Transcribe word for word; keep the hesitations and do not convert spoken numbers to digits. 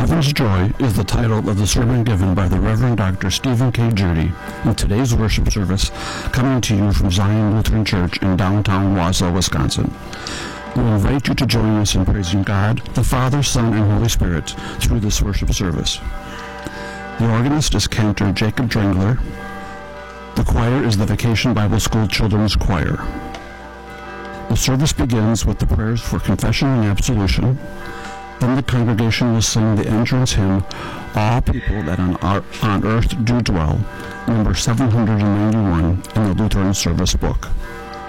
Heaven's Joy is the title of the sermon given by the Reverend Doctor Stephen K. Judy in today's worship service, coming to you from Zion Lutheran Church in downtown Wausau, Wisconsin. We invite you to join us in praising God, the Father, Son, and Holy Spirit through this worship service. The organist is Cantor Jacob Drengler. The choir is the Vacation Bible School Children's Choir. The service begins with the prayers for confession and absolution. Then the congregation will sing the entrance hymn, All People That on, our, on Earth Do Dwell, number seven hundred ninety-one in the Lutheran Service Book.